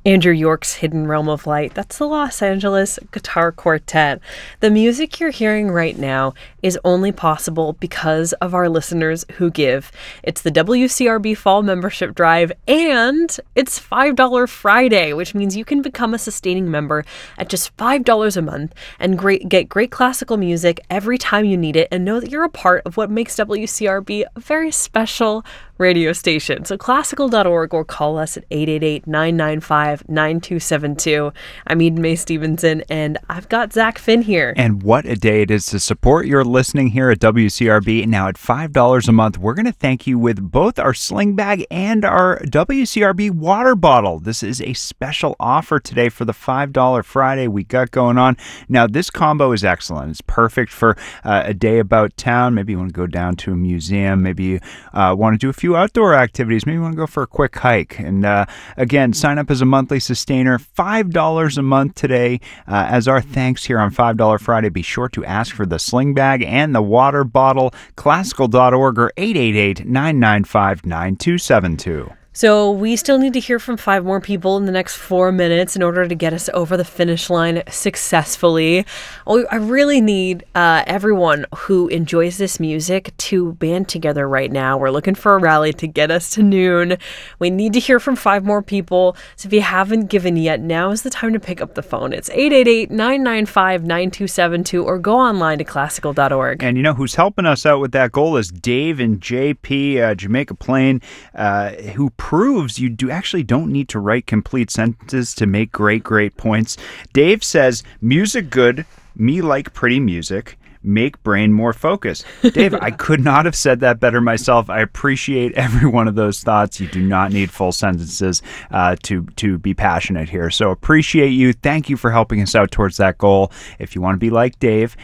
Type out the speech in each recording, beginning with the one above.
Andrew York's Hidden Realm of Light. That's the Los Angeles Guitar Quartet. The music you're hearing right now is only possible because of our listeners who give. It's the WCRB Fall Membership Drive, and it's $5 Friday, which means you can become a sustaining member at just $5 a month and get great classical music every time you need it, and know that you're a part of what makes WCRB a very special radio station. So classical.org or call us at 888-995-9272. I'm Eden Mae Stevenson, and I've got Zach Finn here. And what a day it is to support your listening here at WCRB. Now at $5 a month, we're going to thank you with both our sling bag and our WCRB water bottle. This is a special offer today for the $5 Friday we got going on. Now this combo is excellent. It's perfect for a day about town. Maybe you want to go down to a museum. Maybe you want to do a few outdoor activities. Maybe you want to go for a quick hike. And again, sign up as a monthly sustainer. $5 a month today as our thanks here on $5 Friday. Be sure to ask for the sling bag and the water bottle. Classical.org or 888-995-9272. So we still need to hear from 5 more people in the next 4 minutes in order to get us over the finish line successfully. I really need everyone who enjoys this music to band together right now. We're looking for a rally to get us to noon. We need to hear from 5 more people. So if you haven't given yet, now is the time to pick up the phone. It's 888-995-9272 or go online to classical.org. And you know who's helping us out with that goal is Dave and JP, Jamaica Plain, who proves you actually don't need to write complete sentences to make great points. Dave says, music good, me like pretty music, make brain more focused. Dave, I could not have said that better myself. I appreciate every one of those thoughts. You do not need full sentences to be passionate here. So appreciate you. Thank you for helping us out towards that goal. If you want to be like Dave,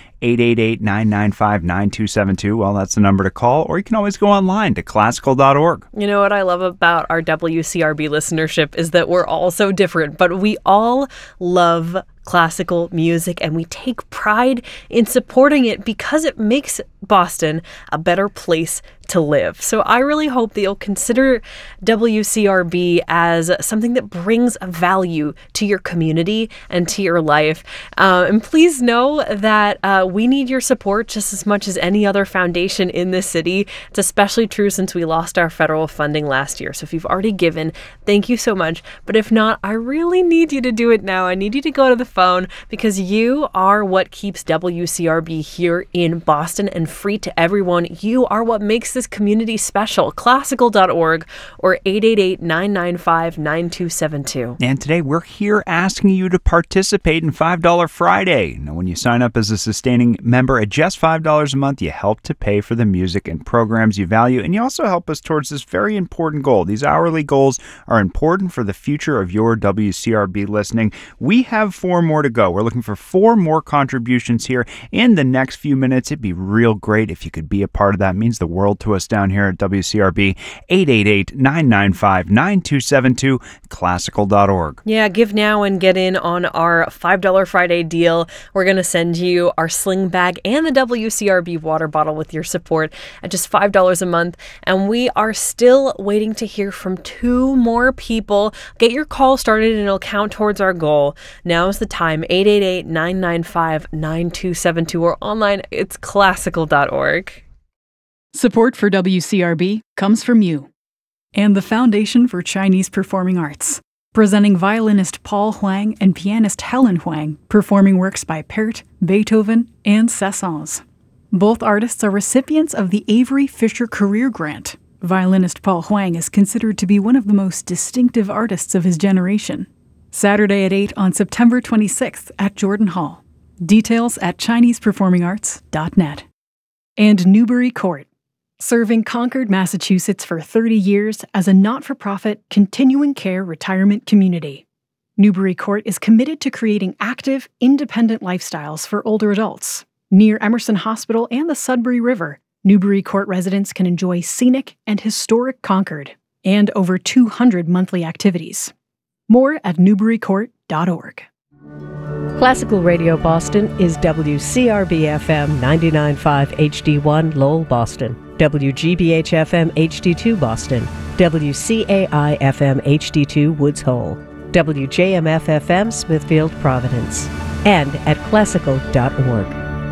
888-995-9272. Well, that's the number to call, or you can always go online to classical.org. You know what I love about our WCRB listenership is that we're all so different, but we all love classical music, and we take pride in supporting it because it makes Boston a better place to live. So I really hope that you'll consider WCRB as something that brings value to your community and to your life. And please know that we need your support just as much as any other foundation in this city. It's especially true since we lost our federal funding last year. So if you've already given, thank you so much. But if not, I really need you to do it now. I need you to go to the phone because you are what keeps WCRB here in Boston and free to everyone. You are what makes this community special. Classical.org or 888-995-9272. And today we're here asking you to participate in $5 Friday. Now, when you sign up as a sustaining member at just $5 a month, you help to pay for the music and programs you value, and you also help us towards this very important goal. These hourly goals are important for the future of your WCRB listening. We have 4 more to go. We're looking for 4 more contributions here in the next few minutes. It'd be real great if you could be a part of that. It means the world to us down here at WCRB. 888-995-9272, classical.org. Yeah, give now and get in on our $5 Friday deal. We're going to send you our sling bag and the WCRB water bottle with your support at just $5 a month. And we are still waiting to hear from 2 more people. Get your call started and it'll count towards our goal. Now is the time. 888-995-9272 or online. It's classical.org. Support for WCRB comes from you and the Foundation for Chinese Performing Arts, presenting violinist Paul Huang and pianist Helen Huang performing works by Pärt, Beethoven, and Saint-Saëns. Both artists are recipients of the Avery Fisher Career Grant. Violinist Paul Huang is considered to be one of the most distinctive artists of his generation. Saturday at 8 on September 26th at Jordan Hall. Details at ChinesePerformingArts.net. And Newbury Court, serving Concord, Massachusetts for 30 years as a not-for-profit, continuing care retirement community. Newbury Court is committed to creating active, independent lifestyles for older adults. Near Emerson Hospital and the Sudbury River, Newbury Court residents can enjoy scenic and historic Concord and over 200 monthly activities. More at newburycourt.org. Classical Radio Boston is WCRB-FM 99.5 HD1 Lowell, Boston, WGBH-FM HD2 Boston, WCAI-FM HD2 Woods Hole. WJMF-FM Smithfield, Providence, and at classical.org.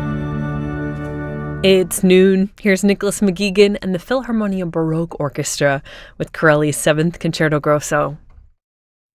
It's noon. Here's Nicholas McGeegan and the Philharmonia Baroque Orchestra with Corelli's 7th Concerto Grosso.